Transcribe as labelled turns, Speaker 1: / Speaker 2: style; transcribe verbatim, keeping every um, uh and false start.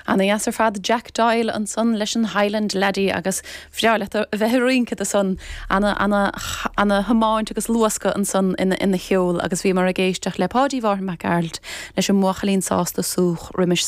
Speaker 1: Anna Yasser fad Jack Doyle an son leis an Highland Laddie agus bhreáil a bheith roiince a son anna anna anna hamáint agus luasca an son in in the heol agus bhí mar a géisteach le pádí bhar mac Arlt leis an muchalín sásta súch rimis